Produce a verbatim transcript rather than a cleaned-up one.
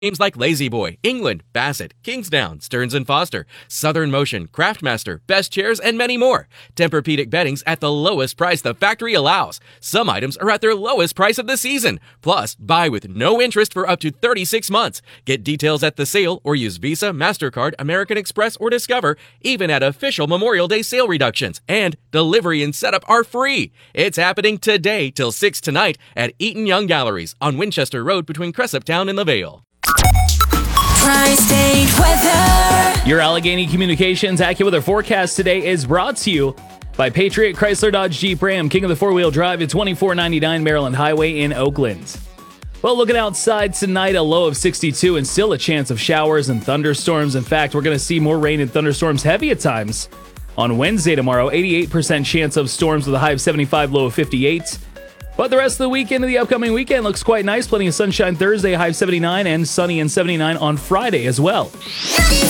Names like Lazy Boy, England, Bassett, Kingsdown, Stearns and Foster, Southern Motion, Craftmaster, Best Chairs, and many more. Tempur-Pedic beddings at the lowest price the factory allows. Some items are at their lowest price of the season. Plus, buy with no interest for up to thirty-six months. Get details at the sale or use Visa, MasterCard, American Express, or Discover, even at official Memorial Day sale reductions. And delivery and setup are free. It's happening today till six tonight at Eaton Young Galleries on Winchester Road between Cressuptown and LaVale. Tri-State weather. Your Allegheny Communications AccuWeather forecast today is brought to you by Patriot Chrysler Dodge Jeep Ram, King of the Four-Wheel Drive at twenty-four ninety-nine Maryland Highway in Oakland. Well, looking outside tonight, a low of sixty-two and still a chance of showers and thunderstorms. In fact, we're going to see more rain and thunderstorms heavy at times. On Wednesday tomorrow, eighty-eight percent chance of storms with a high of seventy-five, low of fifty-eight. But the rest of the weekend of the upcoming weekend looks quite nice. Plenty of sunshine Thursday, high of seventy-nine, and sunny and seventy-nine on Friday as well.